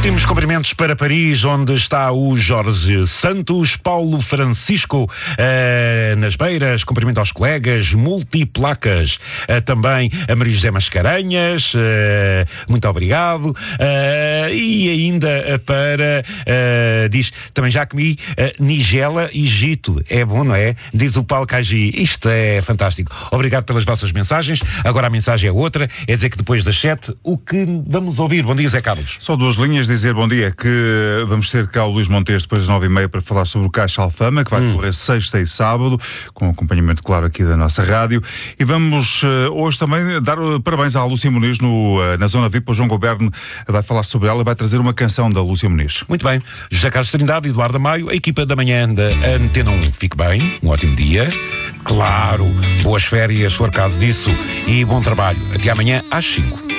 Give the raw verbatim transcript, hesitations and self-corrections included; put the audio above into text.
Últimos cumprimentos para Paris, onde está o Jorge Santos. Paulo Francisco, uh, nas beiras, cumprimento aos colegas, multiplacas. Uh, também a Maria José Mascarenhas, uh, muito obrigado. Uh, e ainda para, uh, diz, também já comi uh, Nigela e Egito. É bom, não é? Diz o Paulo Cagi. Isto é fantástico. Obrigado pelas vossas mensagens. Agora a mensagem é outra, é dizer que depois das sete, o que vamos ouvir? Bom dia, Zé Carlos. Só duas linhas, dizer bom dia, que vamos ter cá o Luís Montes depois das nove e meia para falar sobre o Caixa Alfama, que vai hum. correr sexta e sábado, com acompanhamento, claro, aqui da nossa rádio. E vamos uh, hoje também dar uh, parabéns à Lúcia Muniz no, uh, na Zona V I P. O João Goberno vai falar sobre ela e vai trazer uma canção da Lúcia Muniz. Muito bem. José Carlos Trindade, Eduardo Maio, a equipa da manhã da Antena um. Fique bem, um ótimo dia. Claro, boas férias, se for caso disso, e bom trabalho. Até amanhã às cinco.